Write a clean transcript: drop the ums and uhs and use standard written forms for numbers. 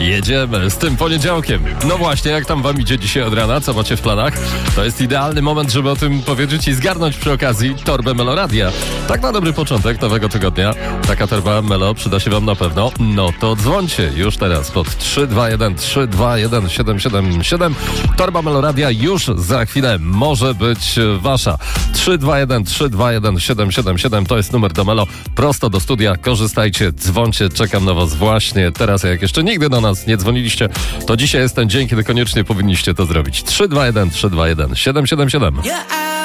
Jedziemy z tym poniedziałkiem. No właśnie, jak tam wam idzie dzisiaj od rana? Co macie w planach? To jest idealny moment, żeby o tym powiedzieć i zgarnąć przy okazji torbę Meloradia. Tak na dobry początek nowego tygodnia. Taka torba Melo przyda się wam na pewno. No to dzwońcie już teraz pod 321 777. Torba Meloradia już za chwilę może być wasza. 321 777 to jest numer do Melo. Prosto do studia. Korzystajcie, dzwońcie. Czekam na was właśnie teraz. Jak jeszcze nigdy do nas nie dzwoniliście, to dzisiaj jest ten dzień, kiedy koniecznie powinniście to zrobić. 321 777.